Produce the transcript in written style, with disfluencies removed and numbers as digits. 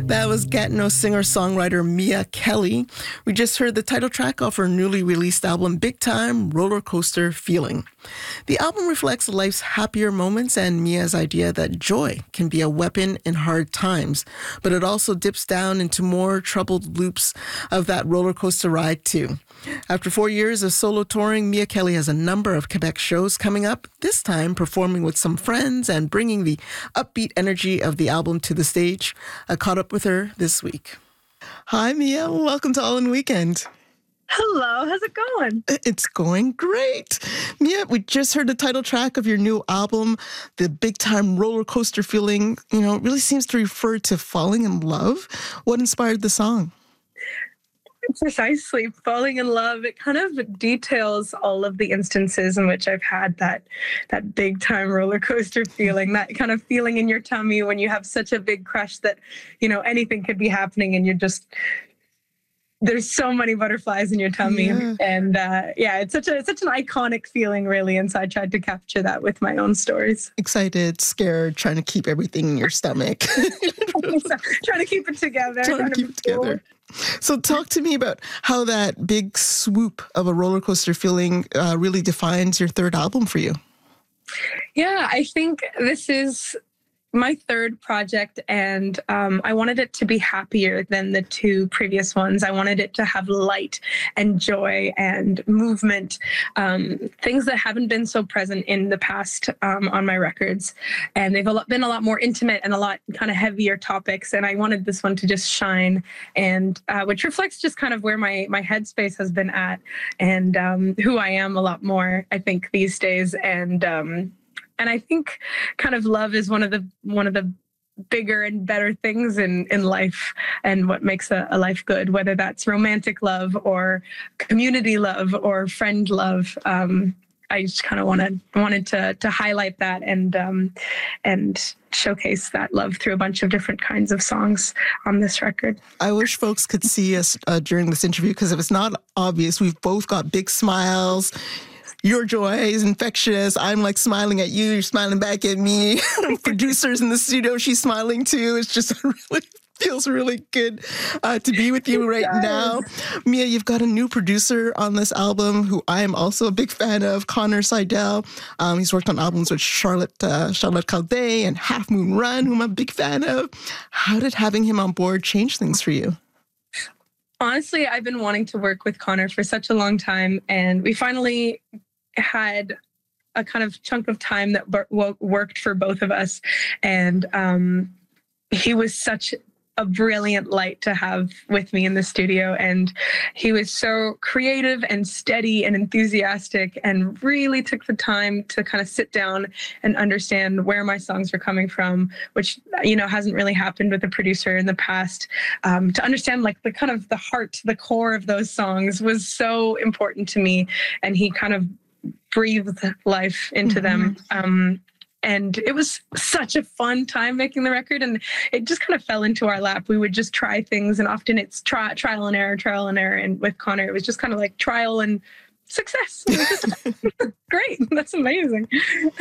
That was Gatineau singer-songwriter Mia Kelly. We just heard the title track off her newly released album, Big Time Roller Coaster Feeling. The album reflects life's happier moments and Mia's idea that joy can be a weapon in hard times, but it also dips down into more troubled loops of that roller coaster ride too. After 4 years of solo touring, Mia Kelly has a number of Quebec shows coming up, this time performing with some friends and bringing the upbeat energy of the album to the stage. I caught up with her this week. Hi, Mia. Welcome to All in Weekend. Hello, how's it going? It's going great. Mia, we just heard the title track of your new album, The Big Time Roller Coaster Feeling. You know, it really seems to refer to falling in love. What inspired the song? Precisely, falling in love. It kind of details all of the instances in which I've had that big time roller coaster feeling, that kind of feeling in your tummy when you have such a big crush that, you know, anything could be happening and you're just, there's so many butterflies in your tummy. Yeah. And it's such an iconic feeling, really. And so I tried to capture that with my own stories. Excited, scared, trying to keep everything in your stomach. Trying to keep it together. Trying to keep it together. So talk to me about how that big swoop of a roller coaster feeling really defines your third album for you. Yeah, I think this is my third project, and I wanted it to be happier than the two previous ones. I wanted it to have light and joy and movement, things that haven't been so present in the past on my records. And they've been a lot more intimate and a lot kind of heavier topics. And I wanted this one to just shine, and which reflects just kind of where my headspace has been at and who I am a lot more, I think, these days. And I think kind of love is one of the bigger and better things in life and what makes a life good, whether that's romantic love or community love or friend love. I just kind of wanted to highlight that and showcase that love through a bunch of different kinds of songs on this record. I wish folks could see us during this interview, because if it's not obvious, we've both got big smiles. Your joy is infectious. I'm like smiling at you. You're smiling back at me. Producers in the studio, she's smiling too. It's just really feels really good to be with you right now. Mia, you've got a new producer on this album who I am also a big fan of, Connor Seidel. He's worked on albums with Charlotte Caldet and Half Moon Run, who I'm a big fan of. How did having him on board change things for you? Honestly, I've been wanting to work with Connor for such a long time, and we finally had a kind of chunk of time that worked for both of us. And he was such a brilliant light to have with me in the studio. And he was so creative and steady and enthusiastic and really took the time to kind of sit down and understand where my songs were coming from, which, you know, hasn't really happened with a producer in the past. To understand like the kind of the heart, the core of those songs was so important to me. And he kind of breathed life into them. And it was such a fun time making the record, and it just kind of fell into our lap. We would just try things, and often it's trial and error. And with Connor, it was just kind of like trial and success. It was just great. That's amazing.